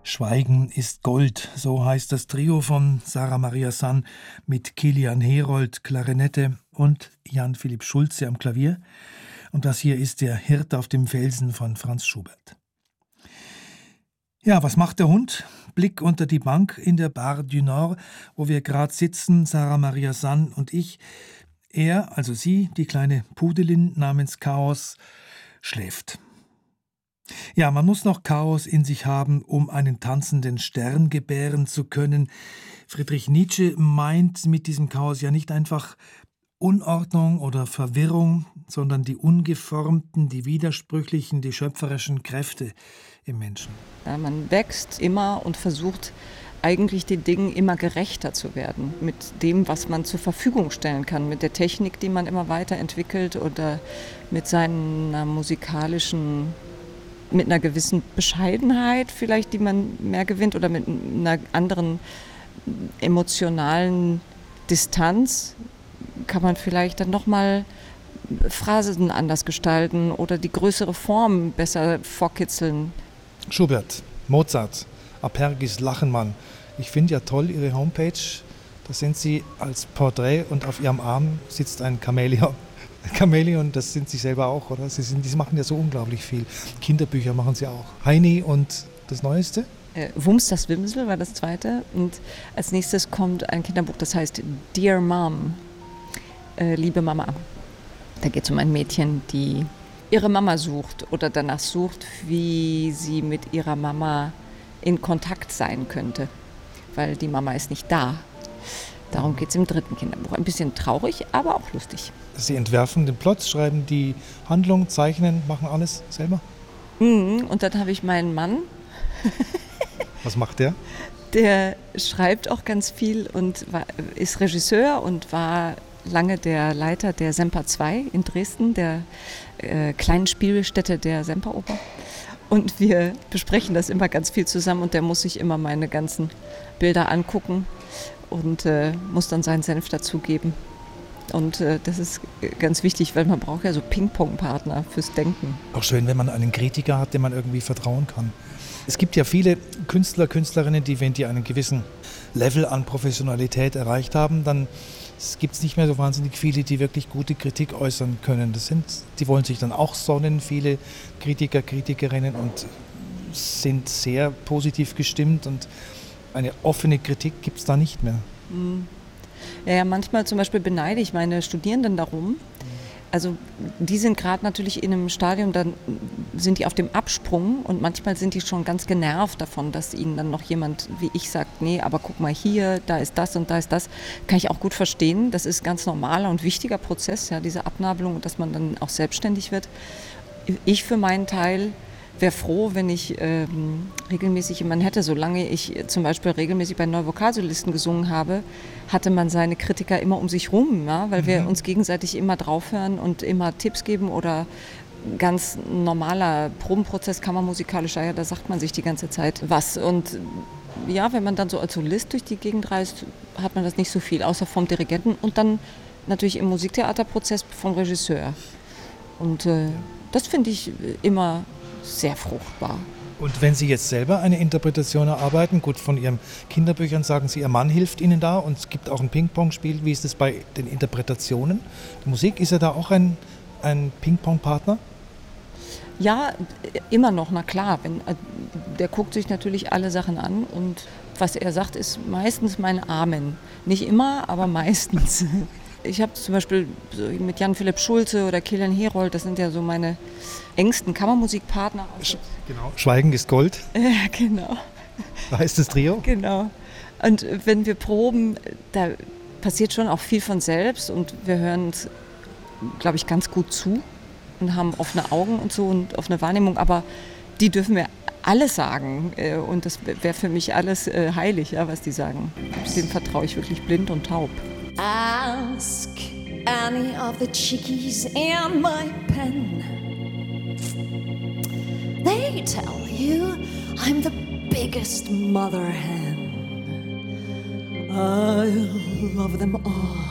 Schweigen ist Gold, so heißt das Trio von Sarah Maria Sann mit Kilian Herold, Klarinette und Jan-Philipp Schulze am Klavier. Und das hier ist der Hirte auf dem Felsen von Franz Schubert. Ja, was macht der Hund? Blick unter die Bank in der Bar du Nord, wo wir gerade sitzen, Sarah Maria Sann und ich. Er, also sie, die kleine Pudelin namens Chaos, schläft. Ja, man muss noch Chaos in sich haben, um einen tanzenden Stern gebären zu können. Friedrich Nietzsche meint mit diesem Chaos ja nicht einfach Unordnung oder Verwirrung, sondern die ungeformten, die widersprüchlichen, die schöpferischen Kräfte im Menschen. Ja, man wächst immer und versucht eigentlich den Dingen immer gerechter zu werden mit dem, was man zur Verfügung stellen kann, mit der Technik, die man immer weiterentwickelt oder mit seiner musikalischen, mit einer gewissen Bescheidenheit vielleicht, die man mehr gewinnt oder mit einer anderen emotionalen Distanz kann man vielleicht dann nochmal Phrasen anders gestalten oder die größere Form besser vorkitzeln. Schubert, Mozart, Apergis Lachenmann. Ich finde ja toll Ihre Homepage. Da sind Sie als Porträt und auf Ihrem Arm sitzt ein Chamäleon. Chamäleon, das sind Sie selber auch, oder? Sie machen ja so unglaublich viel. Kinderbücher machen Sie auch. Heini und das Neueste? Wumms, das Wimsel war das zweite. Und als nächstes kommt ein Kinderbuch, das heißt Dear Mom, liebe Mama. Da geht es um ein Mädchen, die ihre Mama sucht oder danach sucht, wie sie mit ihrer Mama in Kontakt sein könnte, weil die Mama ist nicht da. Darum geht es im dritten Kinderbuch. Ein bisschen traurig, aber auch lustig. Sie entwerfen den Plot, schreiben die Handlung, zeichnen, machen alles selber? Und dann habe ich meinen Mann. Was macht der? Der schreibt auch ganz viel und ist Regisseur und war lange der Leiter der Semper 2 in Dresden, der kleinen Spielstätte der Semperoper. Und wir besprechen das immer ganz viel zusammen und der muss sich immer meine ganzen Bilder angucken und muss dann seinen Senf dazugeben. Und das ist ganz wichtig, weil man braucht ja so Ping-Pong-Partner fürs Denken. Auch schön, wenn man einen Kritiker hat, dem man irgendwie vertrauen kann. Es gibt ja viele Künstler, Künstlerinnen, die, wenn die einen gewissen Level an Professionalität erreicht haben, dann gibt es nicht mehr so wahnsinnig viele, die wirklich gute Kritik äußern können. Die wollen sich dann auch sonnen, viele Kritiker, Kritikerinnen und sind sehr positiv gestimmt und eine offene Kritik gibt es da nicht mehr. Ja, manchmal zum Beispiel beneide ich meine Studierenden darum. Also die sind gerade natürlich in einem Stadium, dann sind die auf dem Absprung und manchmal sind die schon ganz genervt davon, dass ihnen dann noch jemand wie ich sagt, nee, aber guck mal hier, da ist das und da ist das. Kann ich auch gut verstehen. Das ist ein ganz normaler und wichtiger Prozess, ja, diese Abnabelung und dass man dann auch selbstständig wird. Ich für meinen Teil wäre froh, wenn ich regelmäßig jemanden hätte. Solange ich zum Beispiel regelmäßig bei Neuvokalsolisten gesungen habe, hatte man seine Kritiker immer um sich rum, ja? Weil wir uns gegenseitig immer draufhören und immer Tipps geben oder ganz normaler Probenprozess, kammermusikalischer, ja, da sagt man sich die ganze Zeit was. Und ja, wenn man dann so als Solist durch die Gegend reist, hat man das nicht so viel, außer vom Dirigenten und dann natürlich im Musiktheaterprozess vom Regisseur. Und das finde ich immer sehr fruchtbar. Und wenn Sie jetzt selber eine Interpretation erarbeiten, gut, von Ihren Kinderbüchern sagen Sie, Ihr Mann hilft Ihnen da und es gibt auch ein Ping-Pong-Spiel. Wie ist es bei den Interpretationen? Die Musik, ist er da auch ein Ping-Pong-Partner? Ja, immer noch, na klar. Der guckt sich natürlich alle Sachen an und was er sagt, ist meistens mein Amen. Nicht immer, aber meistens. Ich habe zum Beispiel mit Jan-Philipp Schulze oder Kilian Herold, das sind ja so meine engsten Kammermusikpartner. Genau, Schweigen ist Gold. Ja, genau. Da heißt das Trio. Genau. Und wenn wir proben, da passiert schon auch viel von selbst und wir hören uns, glaube ich, ganz gut zu und haben offene Augen und so und offene Wahrnehmung, aber die dürfen wir alles sagen und das wäre für mich alles heilig, ja, was die sagen. Dem vertraue ich wirklich blind und taub. Ask any of the chickies in my pen. They tell you I'm the biggest mother hen. I love them all.